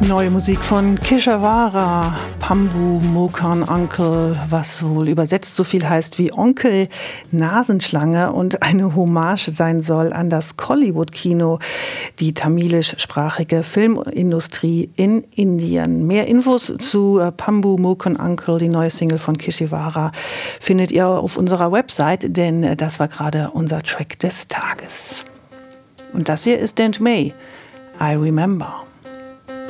Neue Musik von Keshawara, Pambu Mokan Uncle, was wohl übersetzt so viel heißt wie Onkel Nasenschlange und eine Hommage sein soll an das Kollywood-Kino, die tamilischsprachige Filmindustrie in Indien. Mehr Infos zu Pambu Mokan Uncle, die neue Single von Keshawara, findet ihr auf unserer Website, denn das war gerade unser Track des Tages. Und das hier ist Dent May, I Remember.